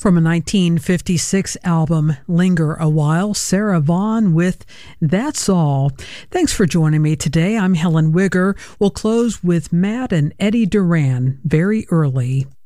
From a 1956 album, Linger a While, Sarah Vaughan with That's All. Thanks for joining me today. I'm Helen Wigger. We'll close with Matt and Eddie Duran, Very Early.